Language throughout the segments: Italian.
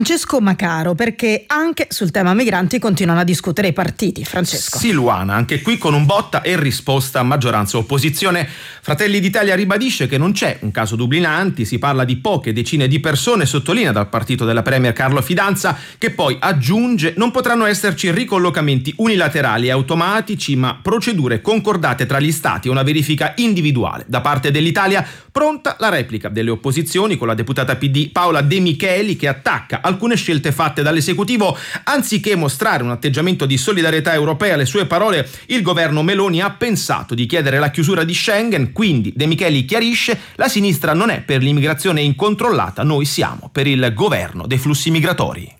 Francesco Macaro, perché anche sul tema migranti continuano a discutere i partiti. Francesco. Sì, Luana, anche qui con un botta e risposta maggioranza e opposizione. Fratelli d'Italia ribadisce che non c'è un caso Dublinanti, si parla di poche decine di persone, sottolinea dal partito della Premier Carlo Fidanza, che poi aggiunge non potranno esserci ricollocamenti unilaterali e automatici, ma procedure concordate tra gli stati e una verifica individuale. Da parte dell'Italia pronta la replica delle opposizioni con la deputata PD Paola De Micheli, che attacca alcune scelte fatte dall'esecutivo. Anziché mostrare un atteggiamento di solidarietà europea, le sue parole, il governo Meloni ha pensato di chiedere la chiusura di Schengen. Quindi De Micheli chiarisce: la sinistra non è per l'immigrazione incontrollata, noi siamo per il governo dei flussi migratori.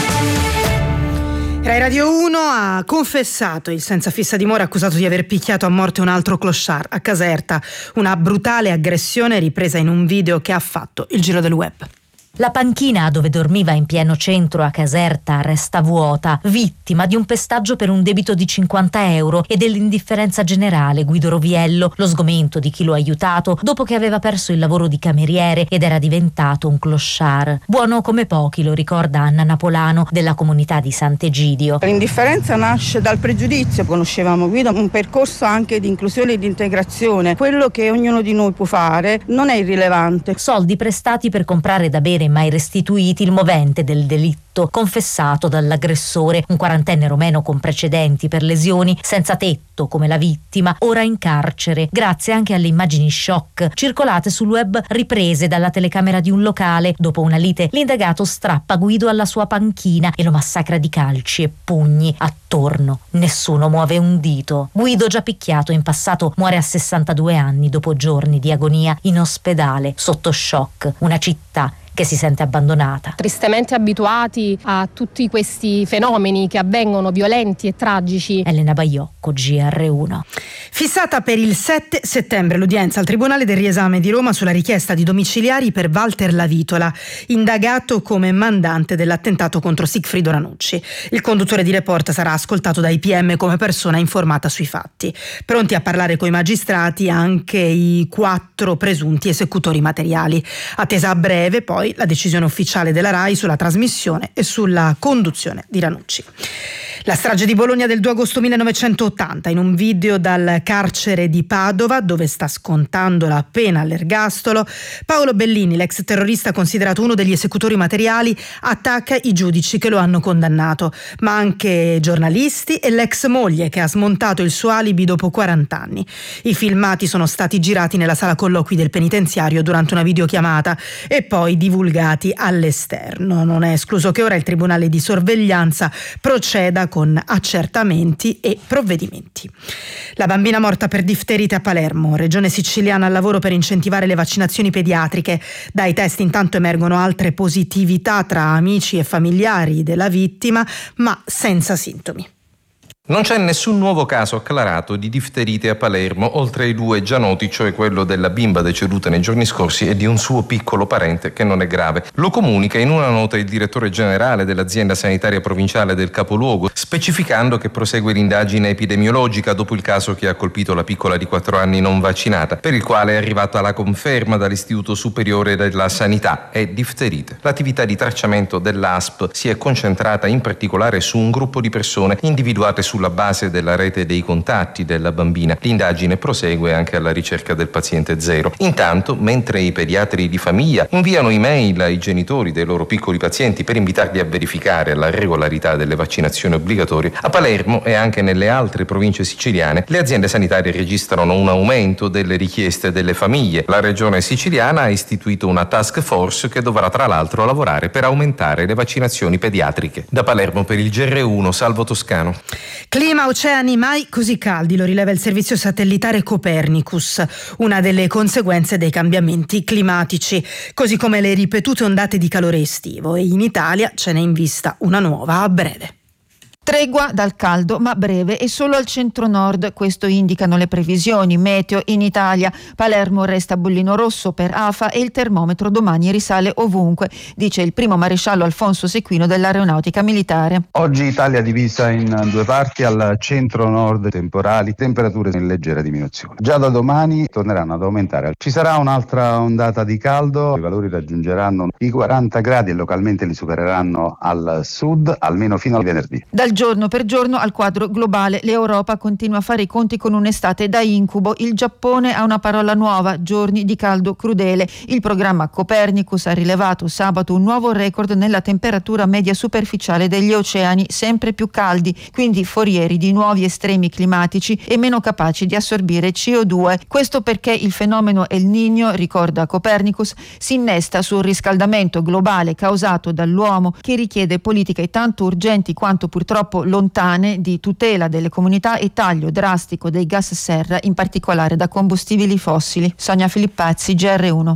Rai Radio 1 ha confessato il senza fissa dimora accusato di aver picchiato a morte un altro clochard a Caserta, una brutale aggressione ripresa in un video che ha fatto il giro del web. La panchina dove dormiva in pieno centro a Caserta resta vuota, vittima di un pestaggio per un debito di 50 euro e dell'indifferenza generale. Guido Roviello, lo sgomento di chi lo ha aiutato dopo che aveva perso il lavoro di cameriere ed era diventato un clochard. Buono come pochi, lo ricorda Anna Napolano della comunità di Sant'Egidio. L'indifferenza nasce dal pregiudizio. Conoscevamo Guido, un percorso anche di inclusione e di integrazione. Quello che ognuno di noi può fare non è irrilevante. Soldi prestati per comprare da bere mai restituiti, il movente del delitto confessato dall'aggressore, un quarantenne romeno con precedenti per lesioni, senza tetto come la vittima, ora in carcere, grazie anche alle immagini shock circolate sul web riprese dalla telecamera di un locale. Dopo una lite l'indagato strappa Guido alla sua panchina e lo massacra di calci e pugni. Attorno nessuno muove un dito. Guido, già picchiato in passato, muore a 62 anni dopo giorni di agonia in ospedale sotto shock. Una città che si sente abbandonata. Tristemente abituati a tutti questi fenomeni che avvengono violenti e tragici. Elena Baiocco, GR1. Fissata per il 7 settembre l'udienza al Tribunale del Riesame di Roma sulla richiesta di domiciliari per Walter Lavitola, indagato come mandante dell'attentato contro Sigfrido Ranucci. Il conduttore di Report sarà ascoltato dai PM come persona informata sui fatti. Pronti a parlare coi magistrati anche i 4 presunti esecutori materiali. Attesa a breve poi la decisione ufficiale della RAI sulla trasmissione e sulla conduzione di Ranucci. La strage di Bologna del 2 agosto 1980, in un video dal carcere di Padova, dove sta scontando la pena all'ergastolo, Paolo Bellini, l'ex terrorista considerato uno degli esecutori materiali, attacca i giudici che lo hanno condannato, ma anche giornalisti e l'ex moglie che ha smontato il suo alibi dopo 40 anni. I filmati sono stati girati nella sala colloqui del penitenziario durante una videochiamata e poi divulgati all'esterno. Non è escluso che ora il Tribunale di sorveglianza proceda con accertamenti e provvedimenti. La bambina morta per difterite a Palermo, regione siciliana al lavoro per incentivare le vaccinazioni pediatriche. Dai test intanto emergono altre positività tra amici e familiari della vittima, ma senza sintomi. Non c'è nessun nuovo caso acclarato di difterite a Palermo, oltre ai 2 già noti, cioè quello della bimba deceduta nei giorni scorsi e di un suo piccolo parente che non è grave. Lo comunica in una nota il direttore generale dell'azienda sanitaria provinciale del capoluogo, specificando che prosegue l'indagine epidemiologica dopo il caso che ha colpito la piccola di 4 anni non vaccinata, per il quale è arrivata la conferma dall'Istituto Superiore della Sanità, è difterite. L'attività di tracciamento dell'ASP si è concentrata in particolare su un gruppo di persone individuate sulla base della rete dei contatti della bambina. L'indagine prosegue anche alla ricerca del paziente zero. Intanto, mentre i pediatri di famiglia inviano email ai genitori dei loro piccoli pazienti per invitarli a verificare la regolarità delle vaccinazioni obbligatorie, a Palermo e anche nelle altre province siciliane le aziende sanitarie registrano un aumento delle richieste delle famiglie. La regione siciliana ha istituito una task force che dovrà tra l'altro lavorare per aumentare le vaccinazioni pediatriche. Da Palermo per il GR1, Salvo Toscano. Clima, oceani mai così caldi, lo rileva il servizio satellitare Copernicus, una delle conseguenze dei cambiamenti climatici, così come le ripetute ondate di calore estivo, e in Italia ce n'è in vista una nuova a breve. Tregua dal caldo ma breve e solo al centro-nord, questo indicano le previsioni meteo in Italia. Palermo resta bollino rosso per AFA e il termometro domani risale ovunque, dice il primo maresciallo Alfonso Sequino dell'Aeronautica Militare. Oggi Italia divisa in due parti, al centro-nord temporali, temperature in leggera diminuzione. Già da domani torneranno ad aumentare. Ci sarà un'altra ondata di caldo, i valori raggiungeranno i 40 gradi e localmente li supereranno al sud, almeno fino al venerdì. Dal giorno per giorno al quadro globale, l'Europa continua a fare i conti con un'estate da incubo. Il Giappone ha una parola nuova: giorni di caldo crudele. Il programma Copernicus ha rilevato sabato un nuovo record nella temperatura media superficiale degli oceani, sempre più caldi, quindi forieri di nuovi estremi climatici e meno capaci di assorbire CO2. Questo perché il fenomeno El Niño, ricorda Copernicus, si innesta sul riscaldamento globale causato dall'uomo, che richiede politiche tanto urgenti quanto purtroppo lontane di tutela delle comunità e taglio drastico dei gas serra, in particolare da combustibili fossili. Sonia Filippazzi, GR1.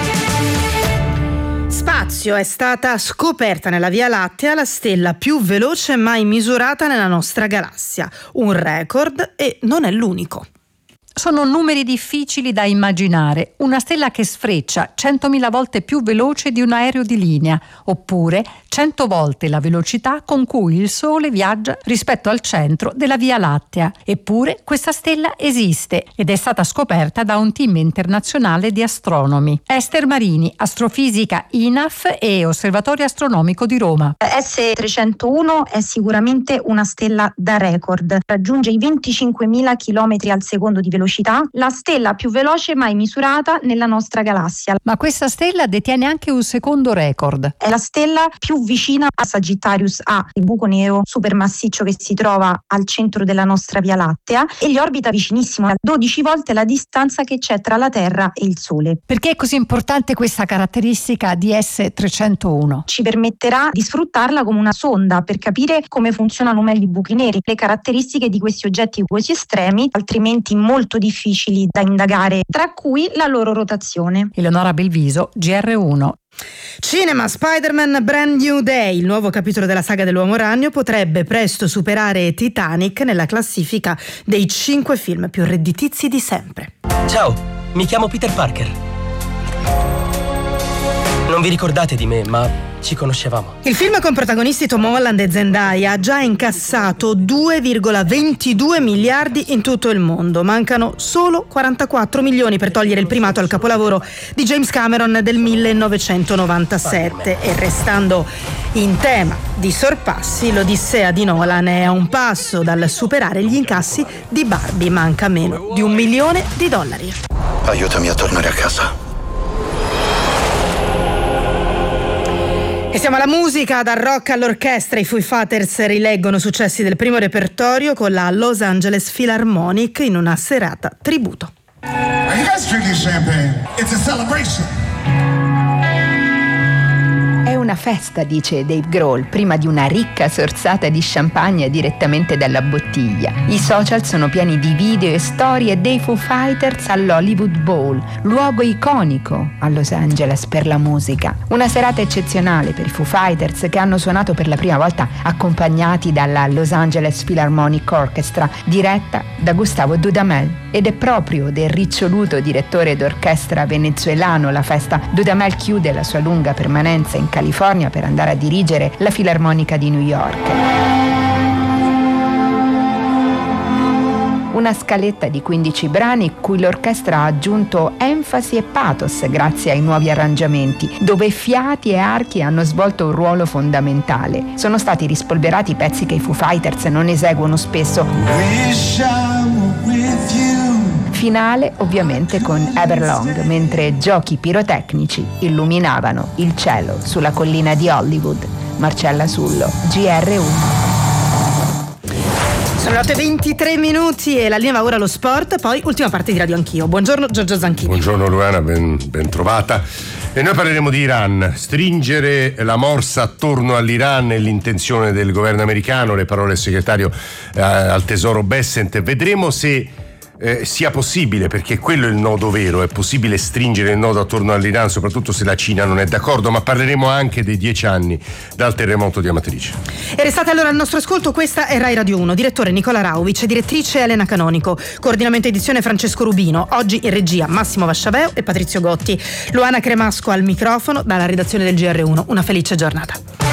Spazio: è stata scoperta nella Via Lattea la stella più veloce mai misurata nella nostra galassia. Un record, e non è l'unico. Sono numeri difficili da immaginare. Una stella che sfreccia 100.000 volte più veloce di un aereo di linea, oppure 100 volte la velocità con cui il Sole viaggia rispetto al centro della Via Lattea. Eppure questa stella esiste ed è stata scoperta da un team internazionale di astronomi. Esther Marini, astrofisica INAF e Osservatorio Astronomico di Roma. S301 è sicuramente una stella da record. Raggiunge i 25.000 km al secondo di velocità, la stella più veloce mai misurata nella nostra galassia. Ma questa stella detiene anche un secondo record. È la stella più vicina a Sagittarius A, il buco nero supermassiccio che si trova al centro della nostra Via Lattea, e gli orbita vicinissimo, a 12 volte la distanza che c'è tra la Terra e il Sole. Perché è così importante questa caratteristica di S301? Ci permetterà di sfruttarla come una sonda per capire come funzionano meglio i buchi neri, le caratteristiche di questi oggetti così estremi, altrimenti molto difficili da indagare, tra cui la loro rotazione. Eleonora Belviso, GR1. Cinema: Spider-Man Brand New Day, il nuovo capitolo della saga dell'Uomo Ragno, potrebbe presto superare Titanic nella classifica dei 5 film più redditizi di sempre. Ciao, mi chiamo Peter Parker. Non vi ricordate di me, ma ci conoscevamo. Il film con protagonisti Tom Holland e Zendaya ha già incassato 2,22 miliardi in tutto il mondo. Mancano solo 44 milioni per togliere il primato al capolavoro di James Cameron del 1997. E restando in tema di sorpassi, l'Odissea di Nolan è a un passo dal superare gli incassi di Barbie. Manca meno di $1 milione. Aiutami a tornare a casa. E siamo alla musica, dal rock all'orchestra. I Foo Fighters rileggono successi del primo repertorio con la Los Angeles Philharmonic in una serata tributo. Are you guys drinking champagne? It's a celebration. È una festa, dice Dave Grohl, prima di una ricca sorsata di champagne direttamente dalla bottiglia. I social sono pieni di video e storie dei Foo Fighters all'Hollywood Bowl, luogo iconico a Los Angeles per la musica. Una serata eccezionale per i Foo Fighters, che hanno suonato per la prima volta accompagnati dalla Los Angeles Philharmonic Orchestra, diretta da Gustavo Dudamel. Ed è proprio del riccioluto direttore d'orchestra venezuelano la festa. Dudamel chiude la sua lunga permanenza in California per andare a dirigere la Filarmonica di New York. Una scaletta di 15 brani cui l'orchestra ha aggiunto enfasi e pathos grazie ai nuovi arrangiamenti, dove fiati e archi hanno svolto un ruolo fondamentale. Sono stati rispolverati pezzi che i Foo Fighters non eseguono spesso. Finale ovviamente con Everlong, mentre giochi pirotecnici illuminavano il cielo sulla collina di Hollywood. Marcella Sullo, GR1. Sono 8:23 e la linea va ora allo sport, poi ultima parte di Radio Anch'io. Buongiorno Giorgio Zanchini. Buongiorno Luana, ben trovata. E noi parleremo di Iran. Stringere la morsa attorno all'Iran è l'intenzione del governo americano, le parole del segretario al tesoro Bessent. Vedremo se sia possibile, perché quello è il nodo vero, è possibile stringere il nodo attorno all'Iran, soprattutto se la Cina non è d'accordo, ma parleremo anche dei 10 anni dal terremoto di Amatrice. E restate allora al nostro ascolto, questa è Rai Radio 1, direttore Nicola Rauvic, direttrice Elena Canonico, coordinamento edizione Francesco Rubino, oggi in regia Massimo Vasciaveo e Patrizio Gotti, Luana Cremasco al microfono dalla redazione del GR1, una felice giornata.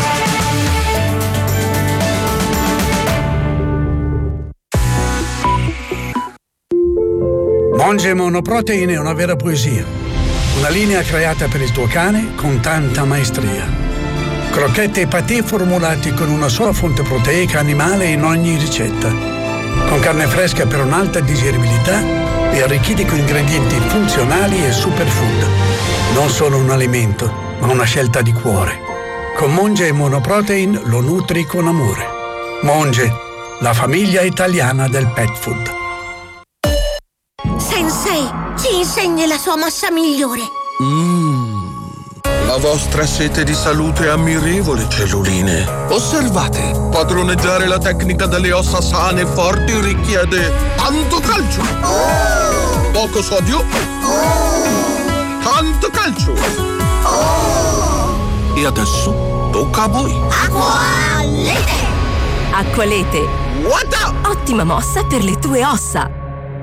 Monge Monoprotein è una vera poesia. Una linea creata per il tuo cane con tanta maestria. Crocchette e patè formulati con una sola fonte proteica animale in ogni ricetta. Con carne fresca per un'alta digeribilità e arricchiti con ingredienti funzionali e superfood. Non solo un alimento, ma una scelta di cuore. Con Monge Monoprotein lo nutri con amore. Monge, la famiglia italiana del pet food. Sensei, ci insegni la sua mossa migliore. La vostra sete di salute è ammirevole, celluline. Osservate, padroneggiare la tecnica delle ossa sane e forti richiede tanto calcio, poco sodio, tanto calcio. E adesso tocca a voi. Acqualete! Acqualete. What? Ottima mossa per le tue ossa.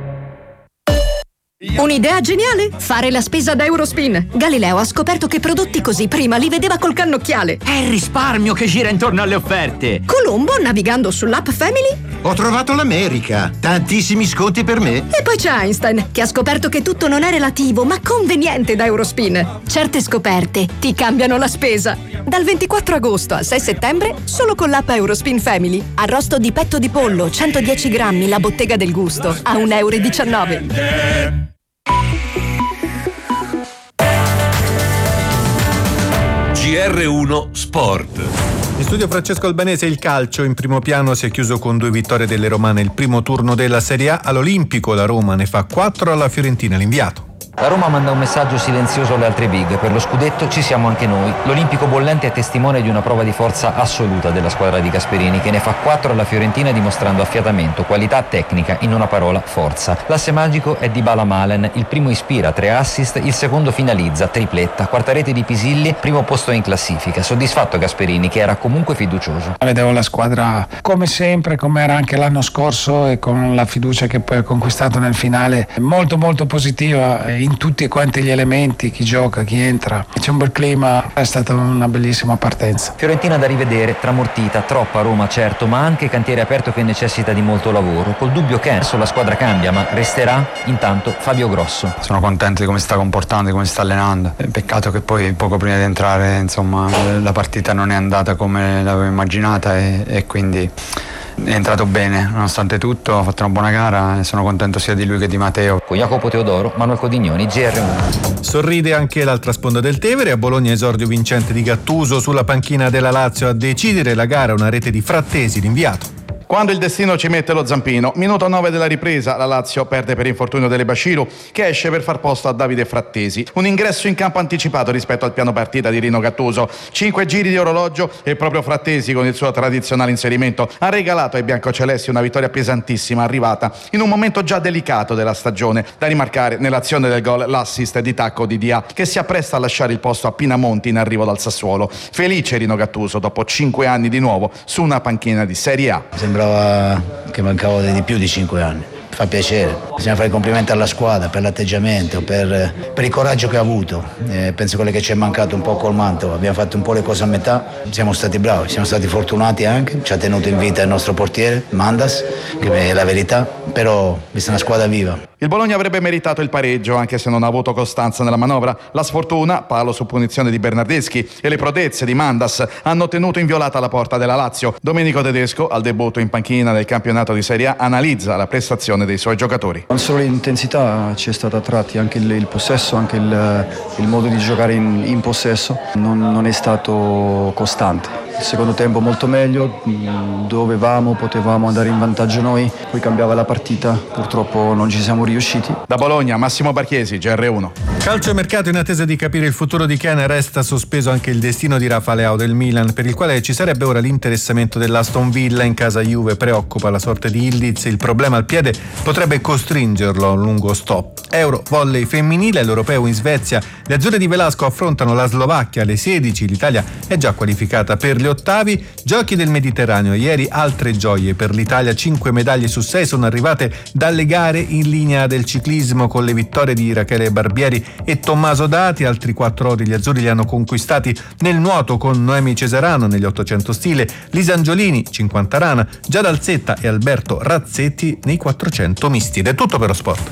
Un'idea geniale? Fare la spesa da Eurospin. Galileo ha scoperto che prodotti così prima li vedeva col cannocchiale. È il risparmio che gira intorno alle offerte. Colombo, navigando sull'app Family, ho trovato l'America. Tantissimi sconti per me. E poi c'è Einstein, che ha scoperto che tutto non è relativo, ma conveniente da Eurospin. Certe scoperte ti cambiano la spesa. Dal 24 agosto al 6 settembre, solo con l'app Eurospin Family. Arrosto di petto di pollo, 110 grammi, la bottega del gusto, a €1,19. GR1 Sport. In studio Francesco Albanese. Il calcio in primo piano si è chiuso con 2 vittorie delle romane il primo turno della Serie A. All'Olimpico la Roma ne fa 4 alla Fiorentina, l'inviato. La Roma manda un messaggio silenzioso alle altre big. Per lo scudetto ci siamo anche noi. L'Olimpico bollente è testimone di una prova di forza assoluta della squadra di Gasperini, che ne fa 4 alla Fiorentina dimostrando affiatamento, qualità tecnica, in una parola forza. L'asse magico è Dybala Malen, il primo ispira, 3 assist, il secondo finalizza, tripletta, quarta rete di Pisilli, primo posto in classifica. Soddisfatto Gasperini, che era comunque fiducioso. Vedevo la squadra come sempre, come era anche l'anno scorso, e con la fiducia che poi ha conquistato nel finale molto molto positiva in tutti quanti gli elementi, chi gioca, chi entra. C'è un bel clima, è stata una bellissima partenza. Fiorentina da rivedere, tramortita, troppa Roma certo, ma anche cantiere aperto che necessita di molto lavoro. Col dubbio che la squadra cambia, ma resterà intanto Fabio Grosso. Sono contento di come si sta comportando, di come si sta allenando. Peccato che poi poco prima di entrare, insomma, la partita non è andata come l'avevo immaginata e quindi è entrato bene nonostante tutto, ha fatto una buona gara e sono contento sia di lui che di Matteo. Con Jacopo Teodoro, Manuel Codignoni, GR1. Sorride anche l'altra sponda del Tevere. A Bologna esordio vincente di Gattuso sulla panchina della Lazio. A decidere la gara una rete di Frattesi, l'inviato. Quando il destino ci mette lo zampino. Minuto 9 della ripresa, la Lazio perde per infortunio delle Basciru, che esce per far posto a Davide Frattesi. Un ingresso in campo anticipato rispetto al piano partita di Rino Gattuso. 5 giri di orologio e proprio Frattesi, con il suo tradizionale inserimento, ha regalato ai biancocelesti una vittoria pesantissima, arrivata in un momento già delicato della stagione. Da rimarcare nell'azione del gol l'assist di tacco di Dia, che si appresta a lasciare il posto a Pinamonti in arrivo dal Sassuolo. Felice Rino Gattuso dopo 5 anni di nuovo su una panchina di Serie A. Sembrava che mancavo di più di 5 anni. Fa piacere, bisogna fare i complimenti alla squadra per l'atteggiamento, per il coraggio che ha avuto. Penso quello che ci è mancato un po' col Mantova, abbiamo fatto un po' le cose a metà, siamo stati bravi, siamo stati fortunati anche, ci ha tenuto in vita il nostro portiere Mandas, che è la verità, però questa è una squadra viva. Il Bologna avrebbe meritato il pareggio, anche se non ha avuto costanza nella manovra. La sfortuna, palo su punizione di Bernardeschi, e le prodezze di Mandas hanno tenuto inviolata la porta della Lazio. Domenico Tedesco, al debutto in panchina del campionato di Serie A, analizza la prestazione dei suoi giocatori. Non solo l'intensità ci è stata a tratti, anche il possesso, anche il modo di giocare in possesso non è stato costante. il secondo tempo molto meglio, potevamo andare in vantaggio noi, poi cambiava la partita, purtroppo non ci siamo riusciti. Da Bologna, Massimo Barchiesi, GR1. Calciomercato, in attesa di capire il futuro di Kean, resta sospeso anche il destino di Rafa Leao del Milan, per il quale ci sarebbe ora l'interessamento dell'Aston Villa. In casa Juve preoccupa la sorte di Ildiz, il problema al piede potrebbe costringerlo a un lungo stop. Euro volley femminile, l'europeo in Svezia, le azzurre di Velasco affrontano la Slovacchia alle 16, l'Italia è già qualificata per gli ottavi. Giochi del Mediterraneo, ieri altre gioie per l'Italia, 5 medaglie su 6 sono arrivate dalle gare in linea del ciclismo, con le vittorie di Rachele Barbieri e Tommaso Dati. Altri 4 ori gli azzurri li hanno conquistati nel nuoto con Noemi Cesarano negli 800 stile, Lisa Angiolini 50 rana, Giada Alzetta e Alberto Razzetti nei 400 misti. Ed è tutto per lo sport.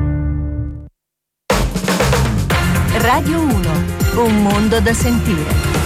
Radio 1, un mondo da sentire.